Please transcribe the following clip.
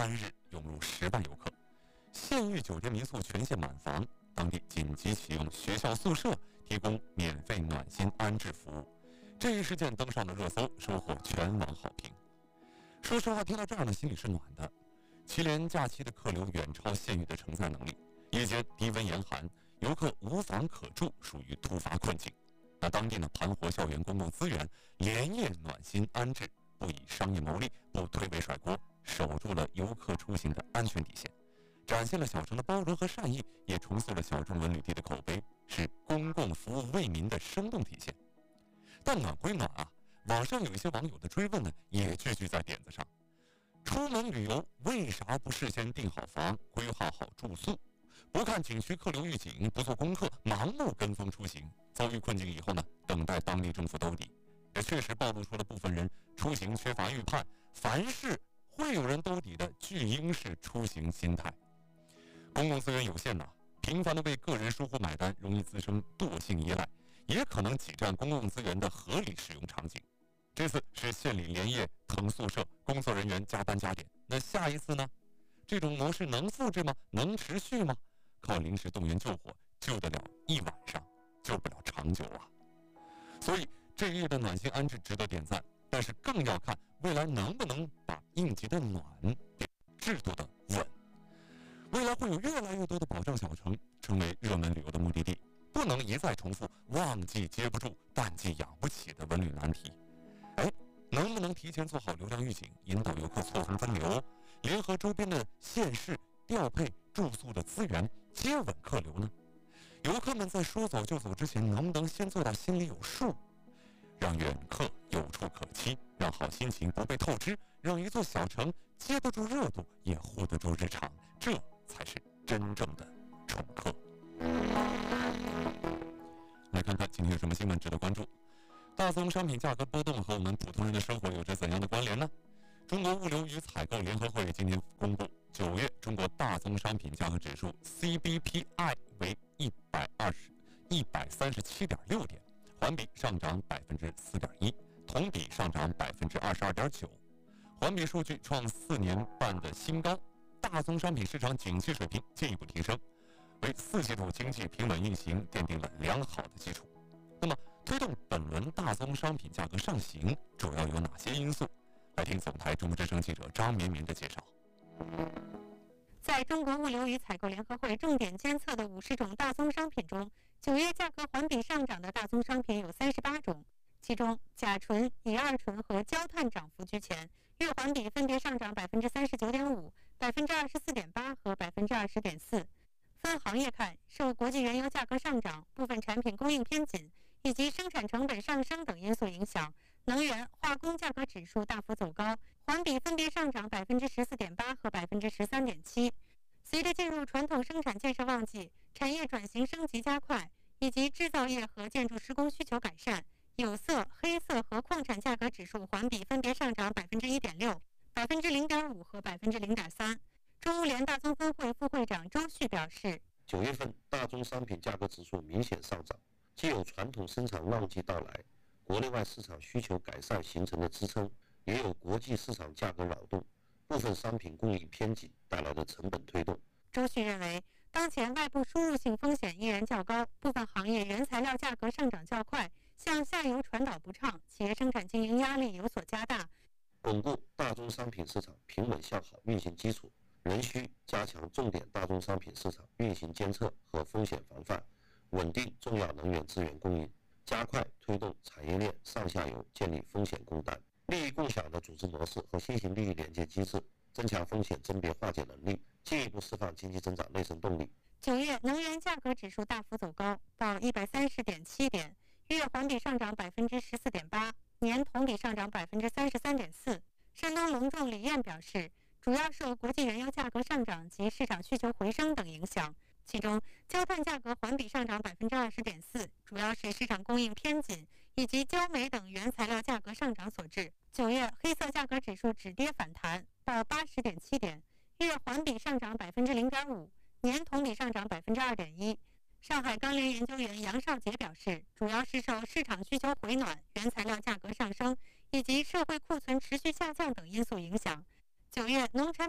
单日涌入10万游客，县域酒店民宿全线满房，当地紧急启用学校宿舍，提供免费暖心安置服务。这一事件登上了热搜，收获全网好评。说实话，听到这儿呢，心里是暖的。祁连假期的客流远超县域的承载能力，夜间低温严寒，游客无房可住，属于突发困境。那当地呢，盘活校园公共资源，连夜暖心安置，不以商业牟利，不推诿甩锅，守住了游客出行的安全底线，展现了小城的包容和善意，也重塑了小众文旅地的口碑，是公共服务为民的生动体现。但暖归暖啊，网上有一些网友的追问呢，也句句在点子上。出门旅游为啥不事先订好房，规划好住宿？不看景区客流预警，不做功课，盲目跟风出行，遭遇困境以后呢，等待当地政府兜底。这确实暴露出了部分人出行缺乏预判，凡事会有人兜底的巨婴式出行心态。公共资源有限呐，频繁的为个人疏忽买单，容易滋生惰性依赖，也可能挤占公共资源的合理使用场景。这次是县里连夜腾宿舍，工作人员加班加点。那下一次呢？这种模式能复制吗？能持续吗？靠临时动员救火，救得了一晚上，救不了长久啊！所以这一夜的暖心安置值得点赞，但是更要看未来能不能把应急的暖变制度的稳。未来会有越来越多的保障小城成为热门旅游的目的地，不能一再重复旺季接不住，淡季养不起的文旅难题。能不能提前做好流量预警，引导游客错峰分流，联合周边的县市调配住宿的资源，接稳客流呢？游客们在说走就走之前，能不能先做到心里有数，让远客有处可栖，让好心情不被透支，让一座小城接得住热度，也护得住日常，这才是真正的宠客。来看看今天有什么新闻值得关注。大宗商品价格波动和我们普通人的生活有着怎样的关联呢？中国物流与采购联合会今天公布，9月中国大宗商品价格指数 CBPI 为137.6点，环比上涨4.1%，同比上涨22.9%，环比数据创4年半的新高，大宗商品市场景气水平进一步提升，为4季度经济平稳运行奠定了良好的基础。那么推动本轮大宗商品价格上行主要有哪些因素？来听总台中国之声记者张绵绵的介绍。 在中国物流与采购联合会重点监测的50种大宗商品中，9月价格环比上涨的大宗商品有38种，其中甲醇、乙二醇和焦炭涨幅居前，月环比分别上涨39.5%、24.8%和20.4%。分行业看，受国际原油价格上涨、部分产品供应偏紧以及生产成本上升等因素影响，能源、化工价格指数大幅走高，环比分别上涨14.8%和13.7%。随着进入传统生产建设旺季，产业转型升级加快，以及制造业和建筑施工需求改善，有色、黑色和矿产价格指数环比分别上涨1.6%、0.5%和0.3%。中物联大宗分会副会长周旭表示 ，9月份大宗商品价格指数明显上涨，既有传统生产旺季到来，国内外市场需求改善形成的支撑，也有国际市场价格扰动，部分商品供应偏紧带来的成本推动。 周旭认为，当前外部输入性风险依然较高，部分行业原材料价格上涨较快，向下游传导不畅，企业生产经营压力有所加大。 巩固大宗商品市场平稳向好运行基础，仍需加强重点大宗商品市场运行监测和风险防范，稳定重要能源资源供应，加快推动产业链上下游建立风险共担、利益共享的组织模式和新型利益连接机制，增强风险甄别化解能力，进一步释放经济增长内生动力。 9月能源价格指数大幅走高，报130.7点，月环比上涨14.8%，年同比上涨33.4%。山东隆重锂业表示，主要受国际原油价格上涨及市场需求回升等影响，其中焦炭价格环比上涨20.4%，主要是市场供应偏紧以及焦煤等原材料价格上涨所致。9月黑色价格指数止跌反弹，报80.7点，月环比上涨0.5%，年同比上涨2.1%。上海钢联研究员杨少杰表示，主要是受市场需求回暖、原材料价格上升以及社会库存持续下降等因素影响。9月农产